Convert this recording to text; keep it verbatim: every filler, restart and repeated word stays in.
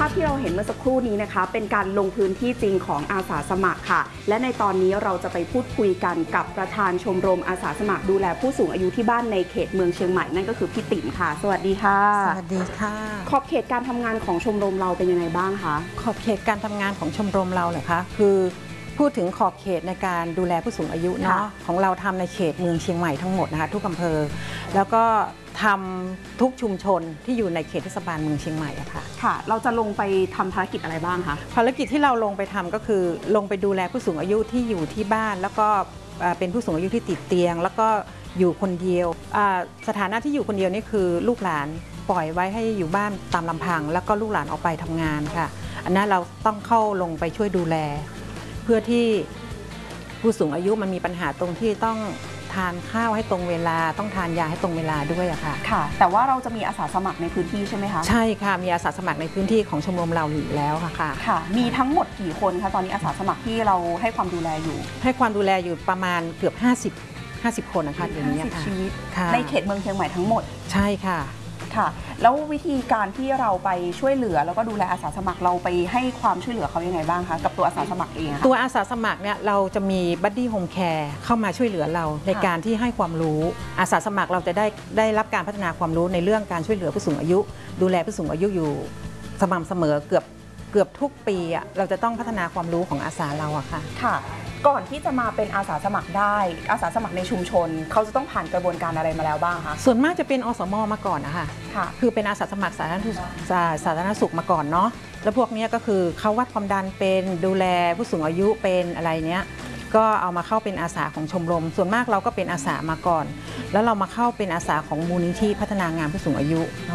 พที่เราเห็นเมื่อสักครู่นี้นะคะเป็นการลงพื้นที่จริงของอาสาสมัครค่ะและในตอนนี้เราจะไปพูดคุยกันกับประธานชมรมอาสาสมัครดูแลผู้สูงอายุที่บ้านในเขตเมืองเชียงใหม่นั่นก็คือพี่ติ๋มค่ะสวัสดีค่ะสวัสดีค่ะขอบเขตการทำงานของชมรมเราเป็นยังไงบ้างคะขอบเขตการทำงานของชมรมเราเหรอคะคือพูดถึงขอบเขตในการดูแลผู้สูงอายุเนาะของเราทำในเขตเมืองเชียงใหม่ทั้งหมดนะคะทุกอำเภอแล้วก็ทำทุกชุมชนที่อยู่ในเขตเทศบาลเมืองเชียงใหม่อะค่ะค่ะเราจะลงไปทำภารกิจอะไรบ้างคะภารกิจที่เราลงไปทำก็คือลงไปดูแลผู้สูงอายุที่อยู่ที่บ้านแล้วก็เป็นผู้สูงอายุที่ติดเตียงแล้วก็อยู่คนเดียวสถานะที่อยู่คนเดียวนี่คือลูกหลานปล่อยไว้ให้อยู่บ้านตามลำพังแล้วก็ลูกหลานออกไปทำงานค่ะอันนั้นเราต้องเข้าลงไปช่วยดูแลเพื่อที่ผู้สูงอายุมันมีปัญหาตรงที่ต้องทานข้าวให้ตรงเวลาต้องทานยาให้ตรงเวลาด้วยอะค่ะค่ะแต่ว่าเราจะมีอาสาสมัครในพื้นที่ใช่ไหมคะใช่ค่ะมีอาสาสมัครในพื้นที่ของชมรมเราอยู่แล้วค่ะค่ะมีทั้งหมดกี่คนคะตอนนี้อาสาสมัครที่เราให้ความดูแลอยู่ให้ความดูแลอยู่ประมาณเกือบห้าสิบ ห้าสิบคนนะคะเดี๋ยวนี้ค่ะชีวิตในเขตเมืองเชียงใหม่ทั้งหมดใช่ค่ะค่ะแล้ววิธีการที่เราไปช่วยเหลือแล้วก็ดูแลอาสาสมัครเราไปให้ความช่วยเหลือเขายังไงบ้างคะกับตัวอาสาสมัครเองตัวอาสาสมัครเนี่ยเราจะมีบัดดี้โฮมแคร์เข้ามาช่วยเหลือเราในการที่ให้ความรู้อาสาสมัครเราจะได้ได้รับการพัฒนาความรู้ในเรื่องการช่วยเหลือผู้สูงอายุดูแลผู้สูงอายุอยู่สม่ำเสมอเกือบเกือบทุกปีอ่ะเราจะต้องพัฒนาความรู้ของอาสาเราอะค่ะค่ะก่อนที่จะมาเป็นอาสาสมัครได้อาสาสมัครในชุมชนเขาจะต้องผ่านกระบวนการอะไรมาแล้วบ้างคะส่วนมากจะเป็นอสม.มาก่อนนะคะค่ะคือเป็นอาสาสมัครสาธารณสุขสาธารณสุขมาก่อนเนาะแล้วพวกนี้ก็คือเขาวัดความดันเป็นดูแลผู้สูงอายุเป็นอะไรเนี้ยก็เอามาเข้าเป็นอาสาของชมรมส่วนมากเราก็เป็นอาสามาก่อนแล้วเรามาเข้าเป็นอาสาของมูลนิธิพัฒนางานผู้สูงอายุ